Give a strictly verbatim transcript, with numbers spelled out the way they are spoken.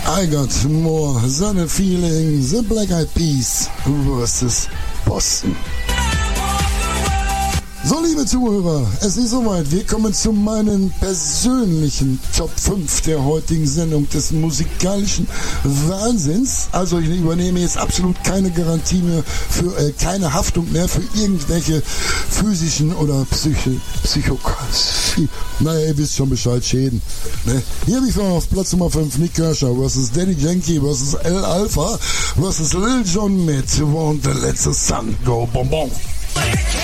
I Got More, Sonne Feeling, The Black Eyed Peas versus Boston. So, liebe Zuhörer, es ist soweit. Wir kommen zu meinen persönlichen Top fünf der heutigen Sendung des musikalischen Wahnsinns. Also ich übernehme jetzt absolut keine Garantie mehr für, äh, keine Haftung mehr für irgendwelche physischen oder Psyche, Psycho, naja, ihr wisst schon Bescheid, Schäden. Ne? Hier habe ich auf Platz Nummer fünf Nick Kershaw versus Daddy Yankee versus El Alpha versus Lil Jon mit Won't Let the Sun Go Bonbon.